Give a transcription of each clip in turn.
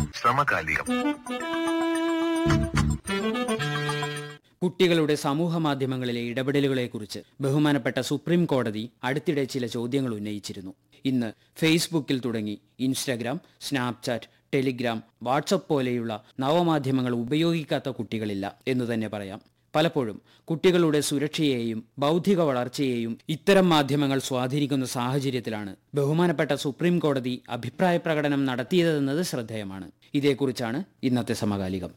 സമകാലികം. കുട്ടികളുടെ സമൂഹ മാധ്യമങ്ങളിലെ ഇടപെടലുകളെക്കുറിച്ച് ബഹുമാനപ്പെട്ട സുപ്രീം കോടതി അടുത്തിടെ ചില ചോദ്യങ്ങൾ ഉന്നയിച്ചിരുന്നു. ഇന്ന് ഫേസ്ബുക്കിൽ തുടങ്ങി ഇൻസ്റ്റഗ്രാം, സ്നാപ്ചാറ്റ്, ടെലിഗ്രാം, വാട്സപ്പ് പോലെയുള്ള നവമാധ്യമങ്ങൾ ഉപയോഗിക്കാത്ത കുട്ടികളില്ല എന്ന് തന്നെ പറയാം. പലപ്പോഴും കുട്ടികളുടെ സുരക്ഷയെയും ബൗദ്ധിക വളർച്ചയെയും ഇത്തരം മാധ്യമങ്ങൾ സ്വാധീനിക്കുന്ന സാഹചര്യത്തിലാണ് ബഹുമാനപ്പെട്ട സുപ്രീം കോടതി അഭിപ്രായ പ്രകടനം നടത്തിയതെന്നത് ശ്രദ്ധേയമാണ്. ഇതേക്കുറിച്ചാണ് ഇന്നത്തെ സമകാലികം.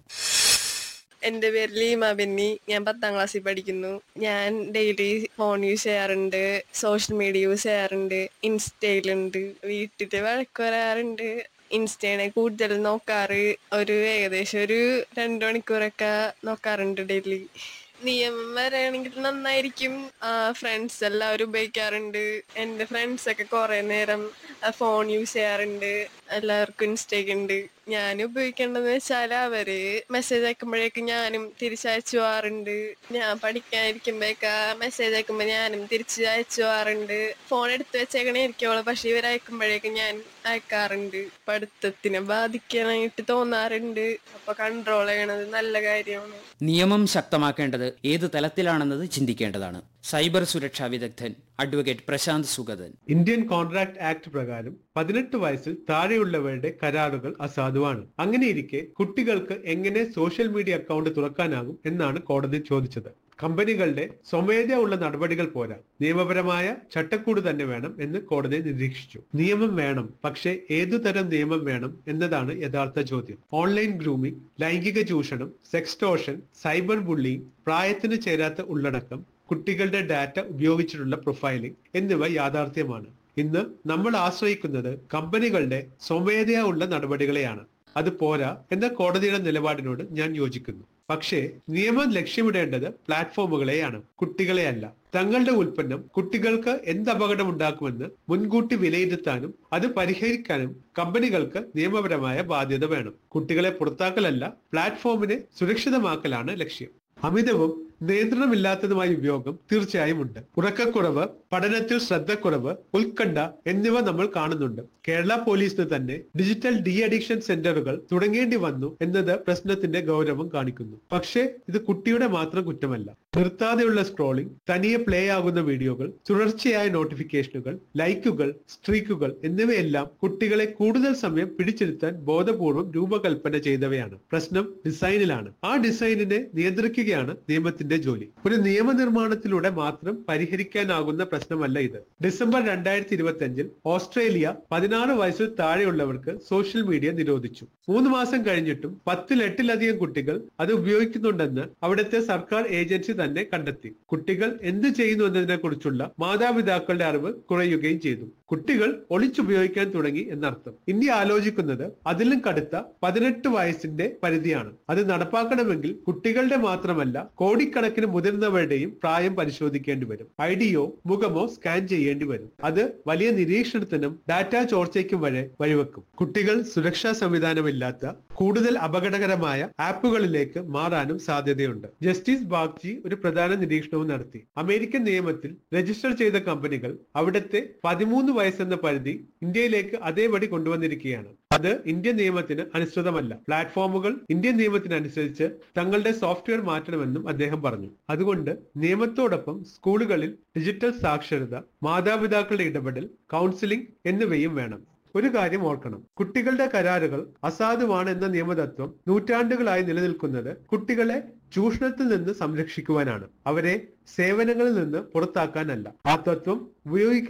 എന്റെ പേര് ലീമ ബെന്നി. ഞാൻ 10ാം ക്ലാസ്സിൽ പഠിക്കുന്നു. ഞാൻ ഡെയിലി ഫോൺ യൂസ് ചെയ്യാറുണ്ട്, സോഷ്യൽ മീഡിയ യൂസ് ചെയ്യാറുണ്ട്, ഇൻസ്റ്റയിലുണ്ട്. വീട്ടില് വഴക്ക് വരാറുണ്ട്. ഇൻസ്റ്റയാണ് കൂടുതൽ നോക്കാറ്. ഏകദേശം 2 മണിക്കൂറൊക്കെ നോക്കാറുണ്ട് ഡെയിലി. നിയമം വരാണെങ്കിൽ നന്നായിരിക്കും. ഫ്രണ്ട്സ് എല്ലാവരും ഉപയോഗിക്കാറുണ്ട്. എന്റെ ഫ്രണ്ട്സ് ഒക്കെ കുറെ നേരം ഫോൺ യൂസ് ചെയ്യാറുണ്ട്. എല്ലാവർക്കും ഇൻസ്റ്റയൊക്കെ ഉണ്ട്. ഞാൻ ഉപയോഗിക്കേണ്ടതെന്ന് വെച്ചാൽ അവര് മെസ്സേജ് അയക്കുമ്പോഴേക്കും ഞാനും തിരിച്ചയച്ചു പോവാറുണ്ട്. ഞാൻ പഠിക്കാനിരിക്കുമ്പോഴൊക്കെ മെസ്സേജ് അയക്കുമ്പോ ഞാനും തിരിച്ച് അയച്ചു പോവാറുണ്ട്. ഫോൺ എടുത്ത് വെച്ചേക്കണേ ഇരിക്കുള്ളൂ, പക്ഷെ ഇവർ അയക്കുമ്പോഴേക്കും ഞാൻ അയക്കാറുണ്ട്. പഠിത്തത്തിനെ ബാധിക്കാനായിട്ട് തോന്നാറുണ്ട്. അപ്പൊ കൺട്രോൾ ചെയ്യണത് നല്ല കാര്യമാണ്. നിയമം ശക്തമാക്കേണ്ടത് ഏത് തലത്തിലാണെന്നത് ചിന്തിക്കേണ്ടതാണ്. സൈബർ സുരക്ഷാ വിദഗ്ധൻ advocate Prashant Sugathan. Indian contract act പ്രകാരം 18 വയസ്സിൽ താഴെയുള്ളവരുടെ കരാറുകൾ അസാധുവാണ്. അങ്ങനെയിരിക്കെ കുട്ടികൾക്ക് എങ്ങനെ സോഷ്യൽ മീഡിയ അക്കൗണ്ട് തുറക്കാനാകും എന്നാണ് കോടതി ചോദിച്ചത്. കമ്പനികളുടെ സ്വമേധയാ ഉള്ള നടപടികൾ പോരാ, നിയമപരമായ ചട്ടക്കൂട് തന്നെ വേണം എന്ന് കോടതി നിരീക്ഷിച്ചു. നിയമം വേണം, പക്ഷേ ഏതുതരം നിയമം വേണം എന്നതാണ് യഥാർത്ഥ ചോദ്യം. ഓൺലൈൻ ഗ്രൂമിംഗ്, ലൈംഗിക ചൂഷണം, സെക്സ്റ്റോഷൻ, സൈബർ ബുള്ളിംഗ്, പ്രായത്തിന് ചേരാത്ത ഉള്ളടക്കം, കുട്ടികളുടെ ഡാറ്റ ഉപയോഗിച്ചിട്ടുള്ള പ്രൊഫൈലിംഗ് എന്നിവ യാഥാർത്ഥ്യമാണ്. ഇന്ന് നമ്മൾ ആശ്രയിക്കുന്നത് കമ്പനികളുടെ സ്വമേധയാ ഉള്ള നടപടികളെയാണ്. അത് പോരാ എന്ന കോടതിയുടെ നിലപാടിനോട് ഞാൻ യോജിക്കുന്നു. പക്ഷേ നിയമം ലക്ഷ്യമിടേണ്ടത് പ്ലാറ്റ്ഫോമുകളെയാണ്, കുട്ടികളെയല്ല. തങ്ങളുടെ ഉൽപ്പന്നം കുട്ടികൾക്ക് എന്ത് അപകടം ഉണ്ടാക്കുമെന്ന് മുൻകൂട്ടി വിലയിരുത്താനും അത് പരിഹരിക്കാനും കമ്പനികൾക്ക് നിയമപരമായ ബാധ്യത വേണം. കുട്ടികളെ പുറത്താക്കലല്ല, പ്ലാറ്റ്ഫോമിനെ സുരക്ഷിതമാക്കലാണ് ലക്ഷ്യം. അമിതവും നിയന്ത്രണമില്ലാത്തതുമായ ഉപയോഗം തീർച്ചയായും ഉണ്ട്. ഉറക്കക്കുറവ്, പഠനത്തിൽ ശ്രദ്ധക്കുറവ്, ഉത്കണ്ഠ എന്നിവ നമ്മൾ കാണുന്നുണ്ട്. കേരള പോലീസിന് തന്നെ ഡിജിറ്റൽ ഡി അഡിക്ഷൻ സെന്ററുകൾ തുടങ്ങേണ്ടി വന്നു എന്നത് പ്രശ്നത്തിന്റെ ഗൗരവം കാണിക്കുന്നു. പക്ഷേ ഇത് കുട്ടിയുടെ മാത്രം കുറ്റമല്ല. നിർത്താതെയുള്ള സ്ക്രോളിംഗ്, തനിയെ പ്ലേ ആകുന്ന വീഡിയോകൾ, തുടർച്ചയായ നോട്ടിഫിക്കേഷനുകൾ, ലൈക്കുകൾ, സ്ട്രീക്കുകൾ എന്നിവയെല്ലാം കുട്ടികളെ കൂടുതൽ സമയം പിടിച്ചിരുത്താൻ ബോധപൂർവം രൂപകൽപ്പന ചെയ്തവയാണ്. പ്രശ്നം ഡിസൈനിലാണ്. ആ ഡിസൈനിനെ നിയന്ത്രിക്കുകയാണ് നിയമത്തിന്റെ ജോലി. ഒരു നിയമനിർമ്മാണത്തിലൂടെ മാത്രം പരിഹരിക്കാനാകുന്ന പ്രശ്നമല്ല ഇത്. ഡിസംബർ 2025 ഓസ്ട്രേലിയ 16 വയസ്സിൽ താഴെയുള്ളവർക്ക് സോഷ്യൽ മീഡിയ നിരോധിച്ചു. 3 മാസം കഴിഞ്ഞിട്ടും 10-8ലധികം കുട്ടികൾ അത് ഉപയോഗിക്കുന്നുണ്ടെന്ന് അവിടുത്തെ സർക്കാർ ഏജൻസി തന്നെ കണ്ടെത്തി. കുട്ടികൾ എന്ത് ചെയ്യുന്നു എന്നതിനെ കുറിച്ചുള്ള മാതാപിതാക്കളുടെ അറിവ് കുറയുകയും ചെയ്തു. കുട്ടികൾ ഒളിച്ചുപയോഗിക്കാൻ തുടങ്ങി എന്നർത്ഥം. ഇന്ത്യ ആലോചിക്കുന്നത് അതിലും കടുത്ത 18 വയസ്സിന്റെ പരിധിയാണ്. അത് നടപ്പാക്കണമെങ്കിൽ കുട്ടികളുടെ മാത്രമല്ല കോടിക്കണക്കിന് മുതിർന്നവരുടെയും പ്രായം പരിശോധിക്കേണ്ടി വരും. ഐഡിയോ മുഖമോ സ്കാൻ ചെയ്യേണ്ടി വരും. അത് വലിയ നിരീക്ഷണത്തിനും ഡാറ്റ ചോർച്ചയ്ക്കും വരെ വഴിവെക്കും. കുട്ടികൾ സുരക്ഷാ സംവിധാനമില്ലാത്ത കൂടുതൽ അപകടകരമായ ആപ്പുകളിലേക്ക് മാറാനും സാധ്യതയുണ്ട്. ജസ്റ്റിസ് ബാഗ്ചി ഒരു പ്രധാന നിരീക്ഷണവും നടത്തി. അമേരിക്കൻ നിയമത്തിൽ രജിസ്റ്റർ ചെയ്ത കമ്പനികൾ അവിടുത്തെ 13 വയസ്സെന്ന പരിധി ഇന്ത്യയിലേക്ക് അതേപടി കൊണ്ടുവന്നിരിക്കുകയാണ്. അത് ഇന്ത്യൻ നിയമത്തിന് അനുസൃതമല്ല. പ്ലാറ്റ്ഫോമുകൾ ഇന്ത്യൻ നിയമത്തിനനുസരിച്ച് തങ്ങളുടെ സോഫ്റ്റ്വെയർ മാറ്റണമെന്നും അദ്ദേഹം പറഞ്ഞു. അതുകൊണ്ട് നിയമത്തോടൊപ്പം സ്കൂളുകളിൽ ഡിജിറ്റൽ സാക്ഷരത, മാതാപിതാക്കളുടെ ഇടപെടൽ, കൗൺസിലിംഗ് എന്നിവയും വേണം. ഒരു കാര്യം ഓർക്കണം, കുട്ടികളുടെ കരാറുകൾ അസാധുവാണ് എന്ന നിയമതത്വം നൂറ്റാണ്ടുകളായി നിലനിൽക്കുന്നത് കുട്ടികളെ ചൂഷണത്തിൽ നിന്ന് സംരക്ഷിക്കുവാനാണ്, അവരെ സേവനങ്ങളിൽ നിന്ന് പുറത്താക്കാനല്ല. ആ തത്വം ഉപയോഗിക്കാൻ